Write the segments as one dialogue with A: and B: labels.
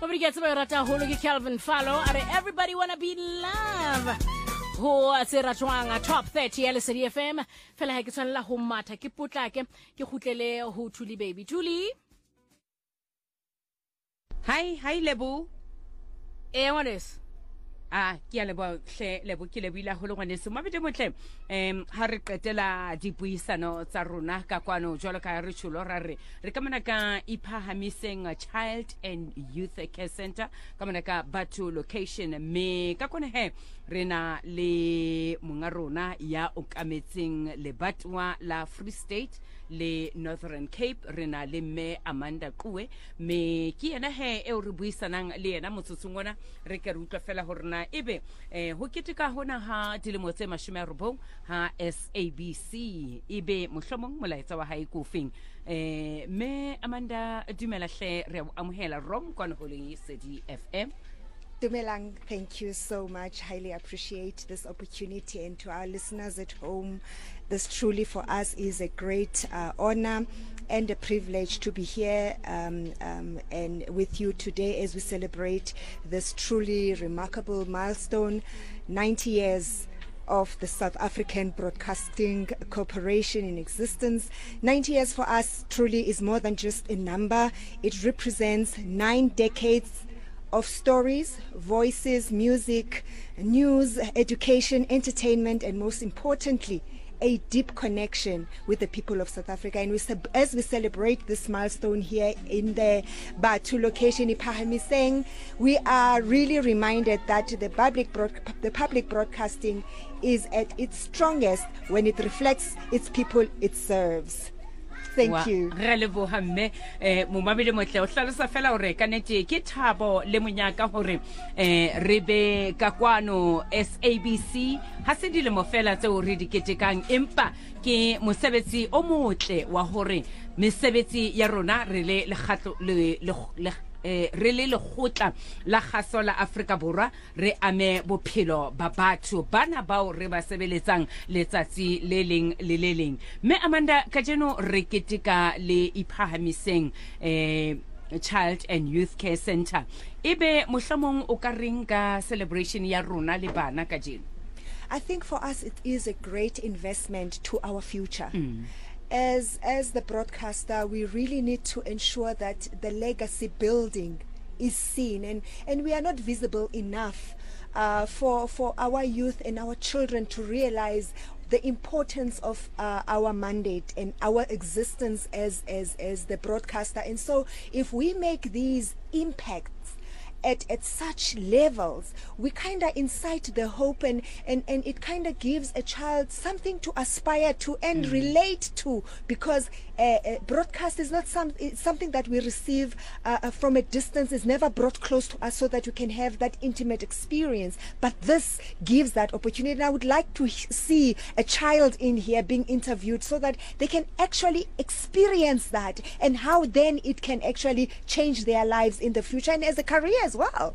A: Everybody gets away rata holo ke Calvin Fallo. Are everybody wanna be love? Ho se ratwanga top 30 LSD FM. Fela ha ke tshwanela ho matha ke potlake ke khutlele ho Thuli baby. Thuli.
B: Hi Lebo.
A: What is?
B: Ke a lebo hle lebo ke lebile ho le ngwanese mo bete motle ha re qetela dipuisano tsa rona ka kwano jwalo ka re tshulo ra re ka mona ka iphahamiseng Child and Youth Care Center ka mona ka Batho location me ka kone he rena le monga rona ya okametseng le batwa la Free State le Northern Cape rena le me Amanda Kuwe me ke yena he e re buisanang le yena motsotsongwana re ke re utlwa fela ho rena ebe ho ketika hona ha dilemo tse 19 ha SABC ebe mohlomong molaetsa wa hae ko feng me Amanda dumela hle re amohela rom kwana ho le SAD FM.
C: Dumelang, thank you so much. Highly appreciate this opportunity, and to our listeners at home, this truly for us is a great honor and a privilege to be here and with you today as we celebrate this truly remarkable milestone, 90 years of the South African Broadcasting Corporation in existence. 90 years for us truly is more than just a number. It represents 9 decades of stories, voices, music, news, education, entertainment, and most importantly, a deep connection with the people of South Africa. And as we celebrate this milestone here in the Batho location, Iphahamiseng, we are really reminded that the public broadcasting is at its strongest when it reflects its people it serves. Thank you.
B: Re leboha mme mo mabele motle o hlalosa fela hore kanete ke thabo le monyaka hore re be ka kwano SABC ha se dilemo fela tseo re diketekang empa ke mosebetsi o motle wa hore mesebetsi ya rona re le lekgatlo re le lekgotla la kgaso la Afrika Borwa re ame bophelo ba batho bana bao re ba sebeletsang letsatsi le leng le le leng me Amanda ka jeno re ketika le iphahamiseng Child and Youth Care Center ebe mohlomong o ka reng ka celebration ya rona le bana ka jeno.
C: I think for us it is a great investment to our future. As the broadcaster, we really need to ensure that the legacy building is seen, and we are not visible enough for our youth and our children to realize the importance of our mandate and our existence as the broadcaster. And so if we make these impacts at such levels, we kind of incite the hope and it kind of gives a child something to aspire to and relate to, because broadcast is not it's something that we receive from a distance. It's never brought close to us so that we can have that intimate experience, but this gives that opportunity. And I would like to see a child in here being interviewed so that they can actually experience that and how then it can actually change their lives in the future and as a career as well.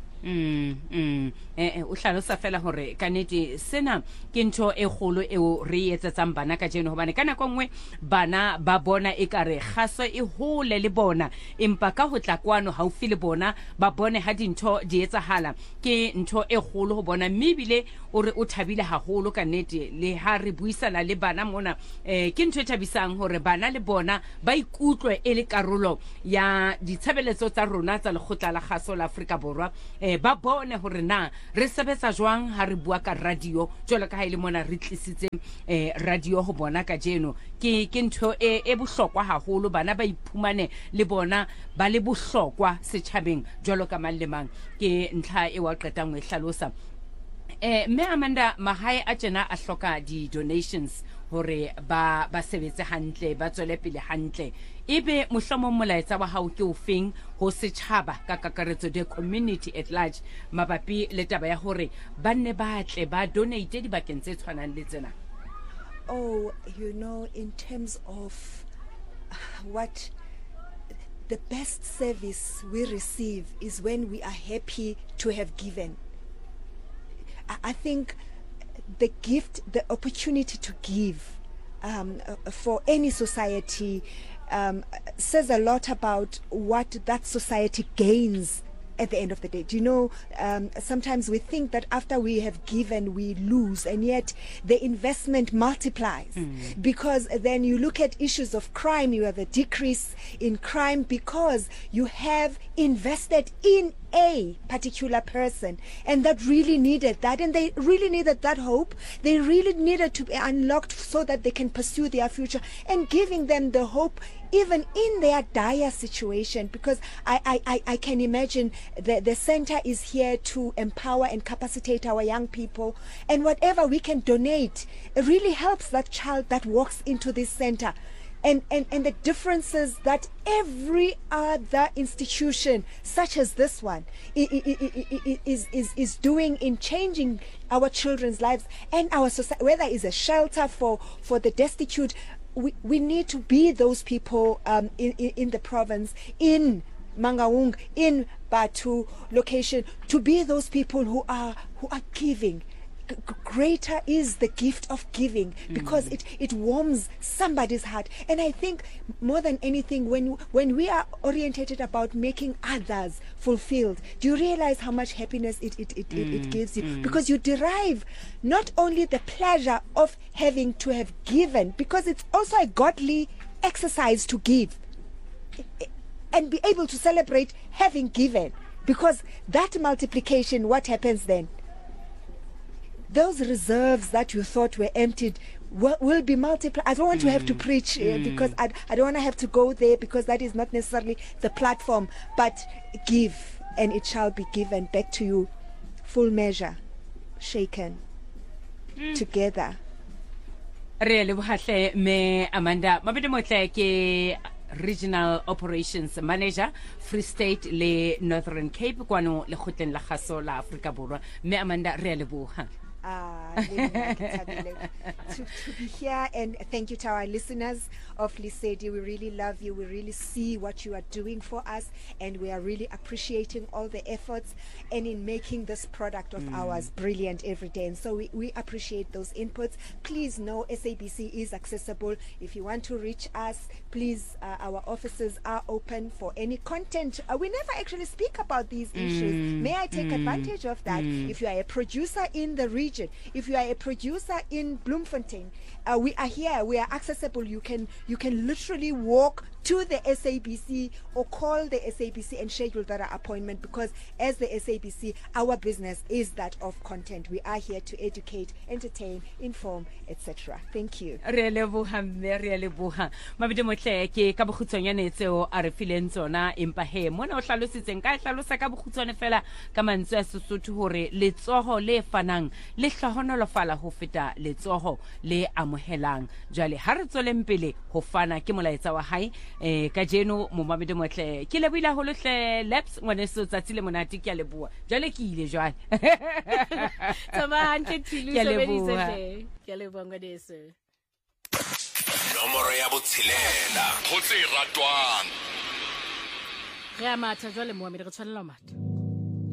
B: O hlalosa fela hore kanete sena ke ntho e kgolo e o re etsetsang bana ka jeno hobane kana kongwe bana ba bona ekare kgaso e hole le bona empa ka ho tla kwano haufi le bona ba bone ha dintho di etsahala ke ntho e kgolo ho bona mebile o re o thabile haholo kanete le ha re buisana le bana mona ke ntho e thabisang hore bana le bona ba ikutlwe e le karolo ya ditshebeletso tsa rona tsa lekgotla la kgaso la Afrika Borwa ba bone hore na re sebetsa jwang ha re bua ka radio jwalo ka ha ile mona re tlisitse radio ho bona ka jeno ke ntho e bohlokwa haholo bana ba iphumane le bona ba le bohlokwa setjhabeng jwalo ka mang le mang ke ntlha e wa qetang we hlalosa me Amanda mahae a tjena a hloka di donations hore ba sebetse hantle ba tswele pele hantle ebe mohlomong molaetsa wa hao ke o feng ho setjhaba ka kakaretso the community at large mabapi le taba ya hore ba nne ba tle ba donate di bakeng tse tshwanang le tsena?
C: Oh, you know, in terms of what the best service we receive is when we are happy to have given. I think the gift, the opportunity to give for any society says a lot about what that society gains at the end of the day. Do you know, sometimes we think that after we have given, we lose, and yet the investment multiplies. Because then you look at issues of crime, you have a decrease in crime because you have invested in a particular person, and that really needed that, and they really needed that hope. They really needed to be unlocked so that they can pursue their future, and giving them the hope even in their dire situation, because I can imagine the center is here to empower and capacitate our young people, and whatever we can donate really helps that child that walks into this center. And the differences that every other institution, such as this one, is doing in changing our children's lives and our society, whether it's a shelter for the destitute. We need to be those people in the province, in Mangaung, in Batu location, to be those people who are giving. Greater is the gift of giving, because it warms somebody's heart. And I think more than anything, when we are orientated about making others fulfilled, do you realize how much happiness it gives you? Because you derive not only the pleasure of having to have given, because it's also a godly exercise to give and be able to celebrate having given, because that multiplication, what happens then? Those reserves that you thought were emptied will be multiplied. I don't want to have to preach because I don't want to have to go there, because that is not necessarily the platform. But give, and it shall be given back to you, full measure, shaken together.
B: Really, me Amanda, mabedi motle ke Regional Operations Manager, Free State le Northern Cape, kwano le khotleng la khaso la Afrika Borwa. Me Amanda re leboha.
C: To be here, and thank you to our listeners of Lesedi. We really love you. We really see what you are doing for us, and we are really appreciating all the efforts and in making this product of ours brilliant every day. And so we appreciate those inputs. Please know SABC is accessible. If you want to reach us, please, our offices are open for any content. We never actually speak about these issues. May I take advantage of that? If you are a producer in the region, if you are a producer in Bloemfontein, we are here. We are accessible. You can literally walk to the SABC or call the SABC and schedule that appointment, because as the SABC, our business is that of content. We are here to educate, entertain, inform, etc. Thank you.
B: Really buha. Mabidi motle ke ka bokhutsonyane tseo a re fileng tsona, empa he mona o hlalositseng ka hlalosa ka bokhutswane fela ka mantswe a Sesotho hore letsoho le fanang le hlohonolofala ho feta letsoho le amohelang. Jwale ha re tsweleng pele ho fana ke molaetsa wa hae ka jeno mo mabedi motle ke lebohile ho hle Labs ngwaneso tsatsi le monate ke a leboha. Jwale ke ile jwale
A: Tama hantle Thilu sebedise ke a leboha ngwaneso.
D: Nomoro ya botshelela go tse ratwang
A: Re a matha jwale Mohammed, re tshwanela matha.